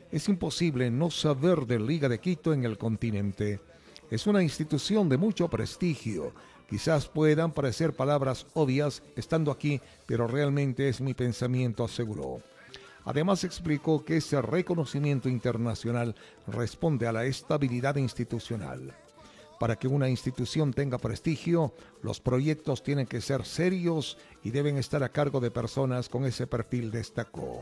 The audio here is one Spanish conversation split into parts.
Es imposible no saber de Liga de Quito en el continente. Es una institución de mucho prestigio. Quizás puedan parecer palabras obvias estando aquí, pero realmente es mi pensamiento, aseguró. Además explicó que ese reconocimiento internacional responde a la estabilidad institucional. Para que una institución tenga prestigio, los proyectos tienen que ser serios y deben estar a cargo de personas con ese perfil, destacó.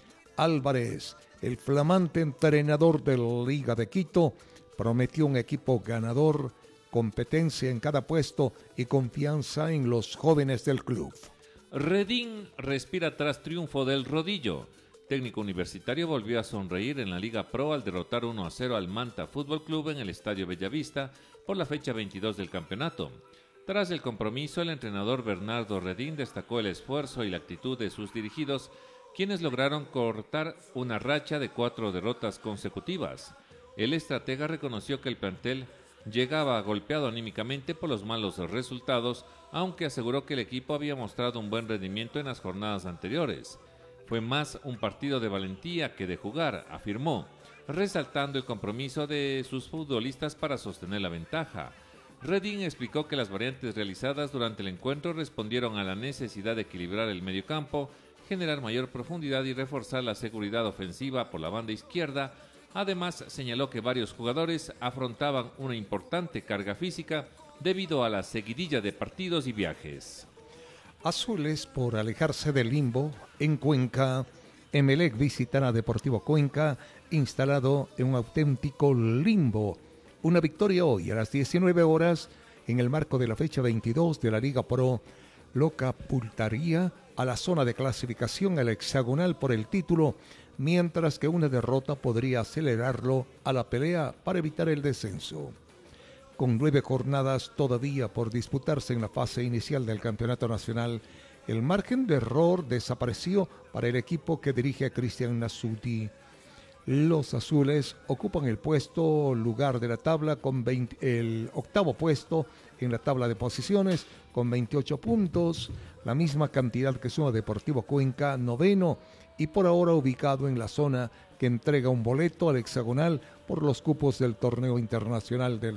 Álvarez, el flamante entrenador de la Liga de Quito, prometió un equipo ganador, competencia en cada puesto y confianza en los jóvenes del club. Redín respira tras triunfo del Rodillo. Técnico universitario volvió a sonreír en la Liga Pro al derrotar 1-0 al Manta Fútbol Club en el Estadio Bellavista por la fecha 22 del campeonato. Tras el compromiso, el entrenador Bernardo Redín destacó el esfuerzo y la actitud de sus dirigidos, quienes lograron cortar una racha de 4 derrotas consecutivas. El estratega reconoció que el plantel llegaba golpeado anímicamente por los malos resultados, aunque aseguró que el equipo había mostrado un buen rendimiento en las jornadas anteriores. Fue más un partido de valentía que de jugar, afirmó, resaltando el compromiso de sus futbolistas para sostener la ventaja. Redín explicó que las variantes realizadas durante el encuentro respondieron a la necesidad de equilibrar el mediocampo, generar mayor profundidad y reforzar la seguridad ofensiva por la banda izquierda. Además, señaló que varios jugadores afrontaban una importante carga física debido a la seguidilla de partidos y viajes. Azules, por alejarse del limbo, en Cuenca, Emelec visitará Deportivo Cuenca, instalado en un auténtico limbo. Una victoria hoy a las 19 horas, en el marco de la fecha 22 de la Liga Pro, lo catapultaría a la zona de clasificación al hexagonal por el título, mientras que una derrota podría acelerarlo a la pelea para evitar el descenso. Con 9 jornadas todavía por disputarse en la fase inicial del campeonato nacional, el margen de error desapareció para el equipo que dirige Cristian Nasuti. Los azules ocupan el lugar de la tabla con el octavo puesto en la tabla de posiciones con 28 puntos, la misma cantidad que suma Deportivo Cuenca, noveno, y por ahora ubicado en la zona que entrega un boleto al hexagonal por los cupos del torneo internacional del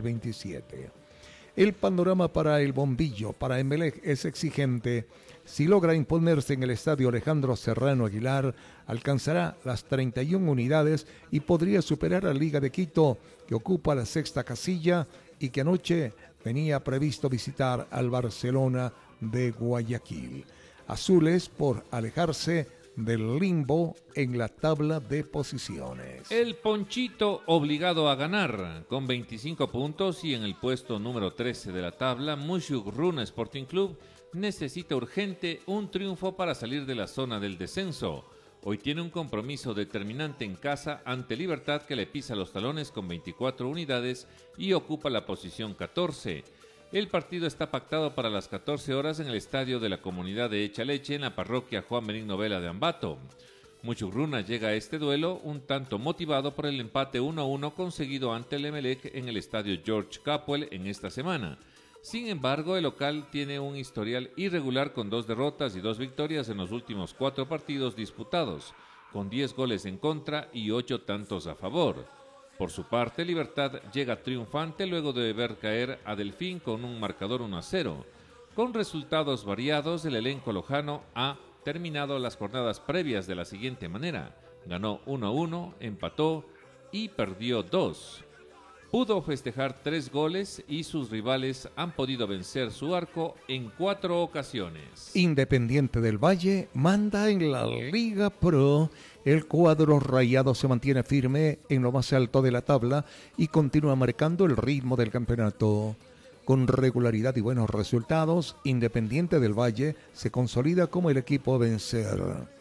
2027. El panorama para el bombillo, para Emelec, es exigente. Si logra imponerse en el estadio Alejandro Serrano Aguilar, alcanzará las 31 unidades y podría superar a Liga de Quito, que ocupa la sexta casilla y que anoche tenía previsto visitar al Barcelona de Guayaquil. Azules, por alejarse del limbo en la tabla de posiciones. El Ponchito obligado a ganar con 25 puntos y en el puesto número 13 de la tabla, Mushuk-Runa Sporting Club necesita urgente un triunfo para salir de la zona del descenso. Hoy tiene un compromiso determinante en casa ante Libertad, que le pisa los talones con 24 unidades y ocupa la posición 14. El partido está pactado para las 14 horas en el estadio de la comunidad de Echaleche en la parroquia Juan Benigno Vela de Ambato. Mushuk-Runa llega a este duelo un tanto motivado por el empate 1-1 conseguido ante el Emelec en el estadio George Capwell en esta semana. Sin embargo, el local tiene un historial irregular con 2 derrotas y 2 victorias en los últimos 4 partidos disputados, con 10 goles en contra y 8 tantos a favor. Por su parte, Libertad llega triunfante luego de ver caer a Delfín con un marcador 1-0. Con resultados variados, el elenco lojano ha terminado las jornadas previas de la siguiente manera: ganó 1-1, empató y perdió 2. Pudo festejar 3 goles y sus rivales han podido vencer su arco en 4 ocasiones. Independiente del Valle manda en la Liga Pro. El cuadro rayado se mantiene firme en lo más alto de la tabla y continúa marcando el ritmo del campeonato. Con regularidad y buenos resultados, Independiente del Valle se consolida como el equipo a vencer.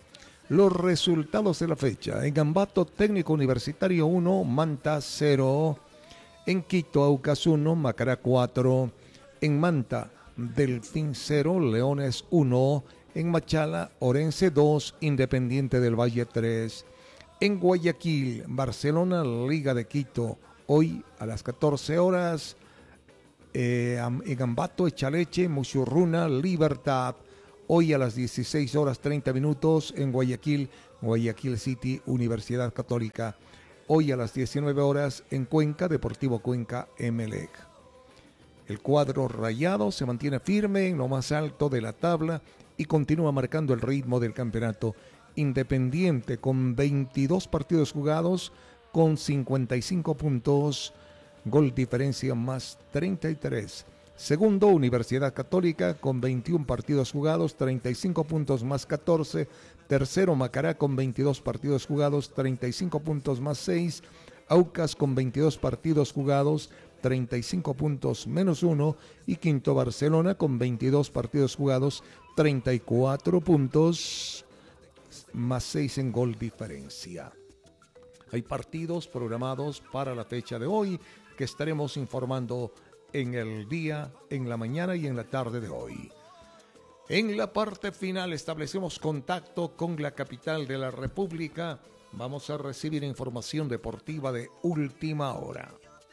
Los resultados de la fecha: en Ambato, Técnico Universitario 1, Manta 0. En Quito, Aucas 1, Macará 4. En Manta, Delfín 0, Leones 1. En Machala, Orense 2, Independiente del Valle 3. En Guayaquil, Barcelona, Liga de Quito, hoy a las 14 horas. En Ambato, Echaleche, Mushuk-Runa, Libertad. Hoy a las 16 horas 30 minutos en Guayaquil, Guayaquil City, Universidad Católica. Hoy a las 19 horas en Cuenca, Deportivo Cuenca, Emelec. El cuadro rayado se mantiene firme en lo más alto de la tabla y continúa marcando el ritmo del campeonato. Independiente con 22 partidos jugados, con 55 puntos, gol diferencia más 33. Segundo, Universidad Católica con 21 partidos jugados, 35 puntos más 14. Tercero, Macará con 22 partidos jugados, 35 puntos más 6. Aucas con 22 partidos jugados, 35 puntos menos 1. Y quinto, Barcelona con 22 partidos jugados, 34 puntos más 6 en gol diferencia. Hay partidos programados para la fecha de hoy que estaremos informando en el día, en la mañana y en la tarde de hoy. En la parte final establecemos contacto con la capital de la República. Vamos a recibir información deportiva de última hora.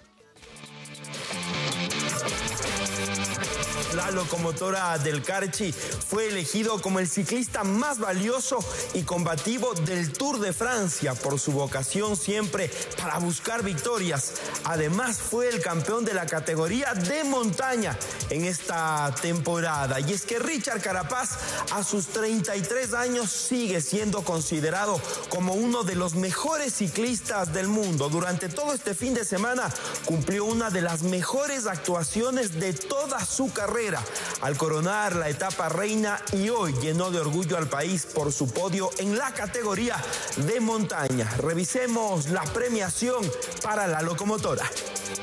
La locomotora del Carchi fue elegido como el ciclista más valioso y combativo del Tour de Francia por su vocación siempre para buscar victorias. Además fue el campeón de la categoría de montaña en esta temporada. Y es que Richard Carapaz a sus 33 años sigue siendo considerado como uno de los mejores ciclistas del mundo. Durante todo este fin de semana cumplió una de las mejores actuaciones de toda su carrera al coronar la etapa reina y hoy llenó de orgullo al país por su podio en la categoría de montaña. Revisemos la premiación para la locomotora.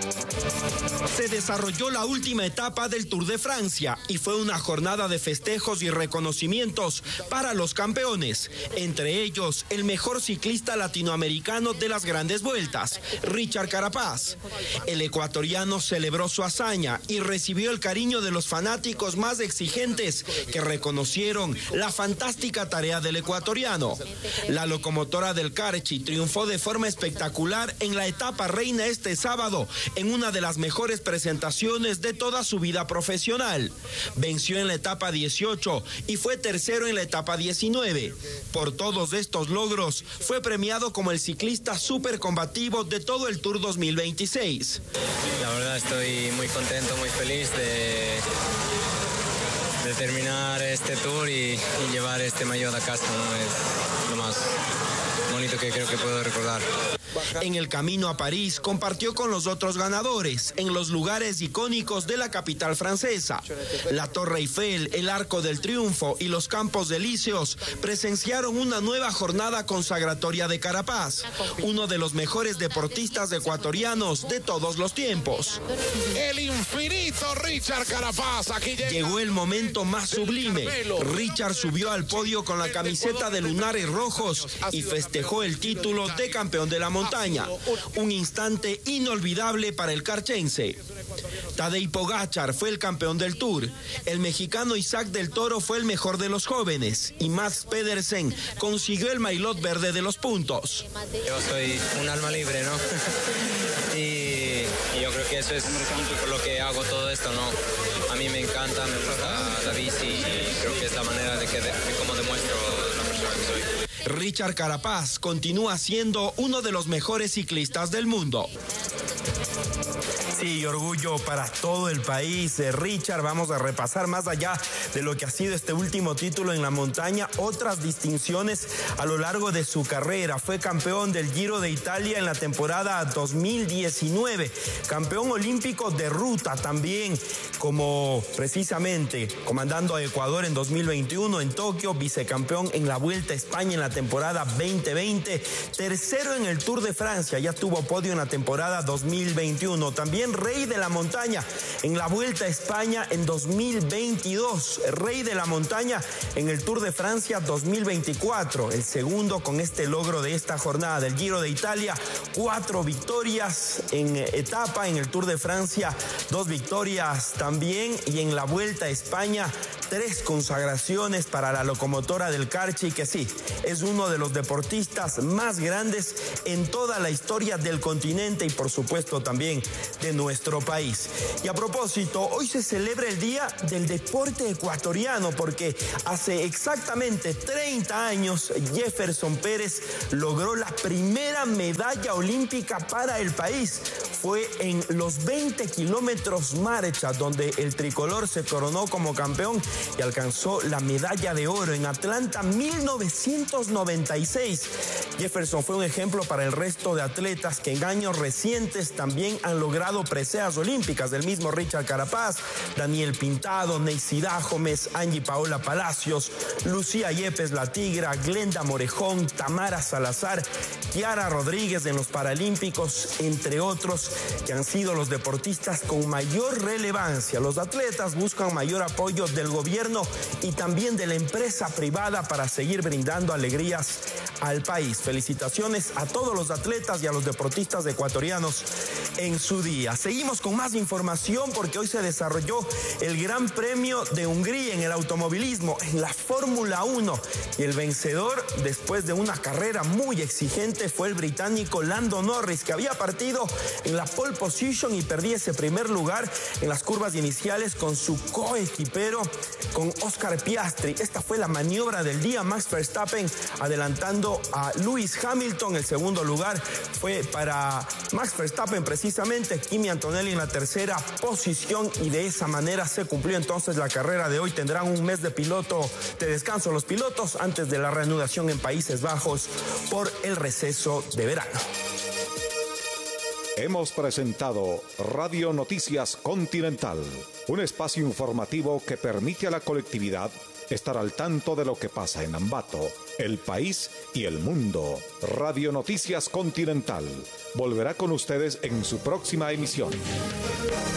Se desarrolló la última etapa del Tour de Francia y fue una jornada de festejos y reconocimientos para los campeones, entre ellos el mejor ciclista latinoamericano de las grandes vueltas, Richard Carapaz. El ecuatoriano celebró su hazaña y recibió el cariño de los fanáticos más exigentes que reconocieron la fantástica tarea del ecuatoriano. La locomotora del Carchi triunfó de forma espectacular en la etapa reina este sábado en una de las mejores presentaciones de toda su vida profesional. Venció en la etapa 18 y fue tercero en la etapa 19. Por todos estos logros, fue premiado como el ciclista súper combativo de todo el Tour 2026. La verdad estoy muy contento, muy feliz de terminar este Tour y llevar este maillot a casa, ¿no? Es lo más bonito que creo que puedo recordar. En el camino a París compartió con los otros ganadores en los lugares icónicos de la capital francesa. La Torre Eiffel, el Arco del Triunfo y los Campos Elíseos presenciaron una nueva jornada consagratoria de Carapaz, uno de los mejores deportistas ecuatorianos de todos los tiempos. El infinito Richard Carapaz. Aquí llegó el momento más sublime. Richard subió al podio con la camiseta de lunares rojos y festejó el título de campeón de la montaña. Un instante inolvidable para el carchense. Tadej Pogačar fue el campeón del Tour. El mexicano Isaac del Toro fue el mejor de los jóvenes y Mads Pedersen consiguió el maillot verde de los puntos. Yo soy un alma libre, ¿no? y yo creo que eso es por lo que hago todo esto, ¿no? A mí me encanta, me gusta la bici y creo que es la manera de cómo demuestro la persona que soy. Richard Carapaz continúa siendo uno de los mejores ciclistas del mundo. Sí, orgullo para todo el país. Richard, vamos a repasar más allá de lo que ha sido este último título en la montaña, otras distinciones a lo largo de su carrera. Fue campeón del Giro de Italia en la temporada 2019, campeón olímpico de ruta también, como precisamente comandando a Ecuador en 2021 en Tokio, vicecampeón en la Vuelta a España en la temporada 2020, tercero en el Tour de Francia, ya tuvo podio en la temporada 2021, también rey de la montaña en la Vuelta a España en 2022, rey de la montaña en el Tour de Francia 2024, el segundo con este logro de esta jornada del Giro de Italia, 4 victorias en etapa, en el Tour de Francia 2 victorias también y en la Vuelta a España 3 consagraciones para la locomotora del Carchi, que sí, es uno de los deportistas más grandes en toda la historia del continente y por supuesto también de nuestro país. Y a propósito, hoy se celebra el Día del Deporte Ecuatoriano. ecuatoriano, porque hace exactamente 30 años Jefferson Pérez logró la primera medalla olímpica para el país. Fue en los 20 kilómetros marcha donde el tricolor se coronó como campeón y alcanzó la medalla de oro en Atlanta 1996. Jefferson fue un ejemplo para el resto de atletas que en años recientes también han logrado preseas olímpicas, del mismo Richard Carapaz, Daniel Pintado, Neisida Gómez, Angie Paola Palacios, Lucía Yepes La Tigra, Glenda Morejón, Tamara Salazar, Kiara Rodríguez en los Paralímpicos, entre otros, que han sido los deportistas con mayor relevancia. Los atletas buscan mayor apoyo del gobierno y también de la empresa privada para seguir brindando alegrías al país. Felicitaciones a todos los atletas y a los deportistas ecuatorianos en su día. Seguimos con más información porque hoy se desarrolló el Gran Premio de Hungría en el automovilismo, en la Fórmula 1, y el vencedor, después de una carrera muy exigente, fue el británico Lando Norris, que había partido en la pole position y perdía ese primer lugar en las curvas iniciales con su coequipero, con Oscar Piastri. Esta fue la maniobra del día. Max Verstappen adelantando a Lewis Hamilton. El segundo lugar fue para Max Verstappen precisamente, Kimi Antonelli en la tercera posición, y de esa manera se cumplió entonces la carrera de hoy. Tendrán un mes de descanso los pilotos antes de la reanudación en Países Bajos por el receso de verano. Hemos presentado Radio Noticias Continental, un espacio informativo que permite a la colectividad estar al tanto de lo que pasa en Ambato, el país y el mundo. Radio Noticias Continental volverá con ustedes en su próxima emisión.